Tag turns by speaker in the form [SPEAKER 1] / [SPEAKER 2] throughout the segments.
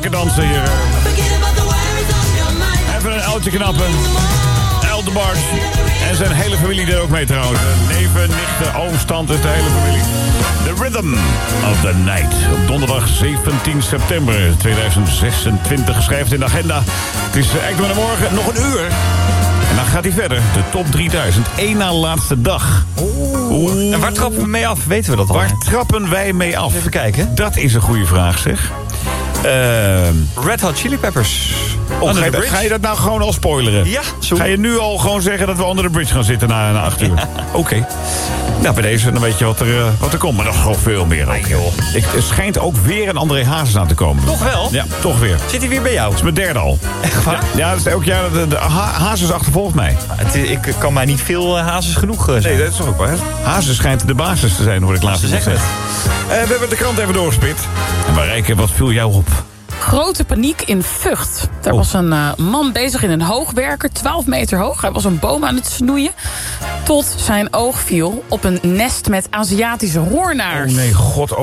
[SPEAKER 1] lekker dansen hier. Even een uiltje knappen. El de Barge. En zijn hele familie er ook mee trouwens. Neven, nichten, ooms, tantes, de hele familie. The Rhythm of the Night. Op donderdag 17 september 2026. Schrijft in de agenda. Het is eigenlijk maar morgen nog een uur. En dan gaat hij verder. De top 3000. Één na laatste dag.
[SPEAKER 2] En waar trappen we mee af? Weten we dat al?
[SPEAKER 1] Waar trappen wij mee af?
[SPEAKER 2] Even kijken.
[SPEAKER 1] Dat is een goede vraag, zeg.
[SPEAKER 2] Red Hot Chili Peppers.
[SPEAKER 1] Ga je dat nou gewoon al spoileren?
[SPEAKER 2] Ja, zo.
[SPEAKER 1] Ga je nu al gewoon zeggen dat we onder de bridge gaan zitten na 8 uur?
[SPEAKER 2] Ja.
[SPEAKER 1] Oké. Nou, bij deze, dan weet je wat er komt. Maar dat is gewoon veel meer ook. Er schijnt ook weer een André Hazes aan te komen.
[SPEAKER 2] Toch wel?
[SPEAKER 1] Ja, toch weer.
[SPEAKER 2] Zit hij weer bij jou?
[SPEAKER 1] Dat is mijn derde al.
[SPEAKER 2] Echt waar?
[SPEAKER 1] Ja, dat is elk jaar. De Hazes achtervolgt mij.
[SPEAKER 2] Ik kan mij niet veel Hazes genoeg zijn.
[SPEAKER 1] Nee, dat is toch ook waar. Hazes schijnt de basis te zijn, hoor ik laatst gezegd. We hebben de krant even doorgespit. En Marijke, wat viel jou op?
[SPEAKER 3] Grote paniek in Vught. Daar was een man bezig in een hoogwerker, 12 meter hoog. Hij was een boom aan het snoeien. Tot zijn oog viel op een nest met Aziatische hoornaars.
[SPEAKER 1] Oh nee, god,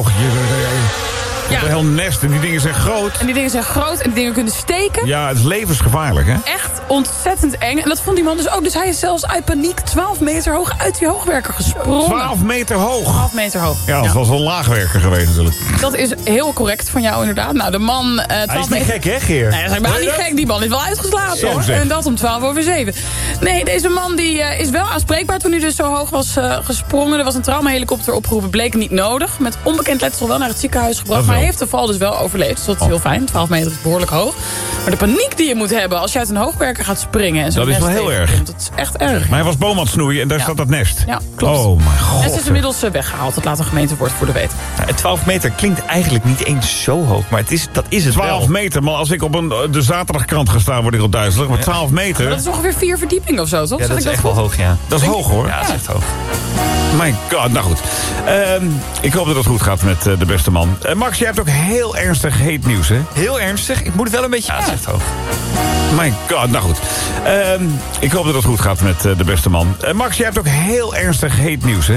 [SPEAKER 3] Ja.
[SPEAKER 1] Een heel nest en die dingen zijn groot.
[SPEAKER 3] En die dingen zijn groot en die dingen kunnen steken.
[SPEAKER 1] Ja, het is levensgevaarlijk, hè?
[SPEAKER 3] Echt ontzettend eng. En dat vond die man dus ook. Dus hij is zelfs uit paniek 12 meter hoog uit die hoogwerker gesprongen.
[SPEAKER 1] 12 meter hoog?
[SPEAKER 3] 12 meter hoog.
[SPEAKER 1] Ja, dat was wel een laagwerker geweest natuurlijk.
[SPEAKER 3] Dat is heel correct van jou inderdaad. Nou, de man...
[SPEAKER 2] Hij is niet gek, hè, Geer?
[SPEAKER 3] Nee, dat is helemaal niet gek. Die man is wel uitgeslapen,
[SPEAKER 1] Zo
[SPEAKER 3] hoor.
[SPEAKER 1] zeg.
[SPEAKER 3] En dat om 7:12. Nee, deze man die is wel aanspreekbaar toen hij dus zo hoog was gesprongen. Er was een traumahelikopter opgeroepen. Bleek niet nodig. Met onbekend letsel wel naar het ziekenhuis gebracht. Maar hij heeft de val dus wel overleefd. Dus dat is heel fijn. 12 meter is behoorlijk hoog. Maar de paniek die je moet hebben als je uit een hoogwerker gaat springen. En
[SPEAKER 1] Dat is wel heel erg.
[SPEAKER 3] Dat is echt erg.
[SPEAKER 1] Maar hij was boom aan het snoeien en daar staat dat nest.
[SPEAKER 3] Ja, klopt.
[SPEAKER 1] Oh mijn god.
[SPEAKER 3] En ze is inmiddels weggehaald. Dat laat de gemeente wordt voor de weten.
[SPEAKER 2] 12 meter klinkt eigenlijk niet eens zo hoog. Maar dat is het
[SPEAKER 1] 12
[SPEAKER 2] wel.
[SPEAKER 1] meter, maar als ik op de zaterdagkrant ga staan, word ik al duizelig. Maar 12 meter,
[SPEAKER 3] Maar dat is ongeveer 4 verdiepingen of zo, toch?
[SPEAKER 2] Ja,
[SPEAKER 3] Zeg
[SPEAKER 2] dat
[SPEAKER 3] ik
[SPEAKER 2] is echt wel hoog, ja.
[SPEAKER 1] dat is hoog hoor.
[SPEAKER 2] Ja, dat is echt hoog.
[SPEAKER 1] My god, nou goed. Ik hoop dat het goed gaat met de beste man. Max, jij hebt ook heel ernstig heet nieuws, hè?
[SPEAKER 2] Heel ernstig. Ik moet wel een beetje... Ja, dat is echt hoog.
[SPEAKER 1] My god, nou goed. Ik hoop dat het goed gaat met de beste man. Max, jij hebt ook heel ernstig heet nieuws, hè?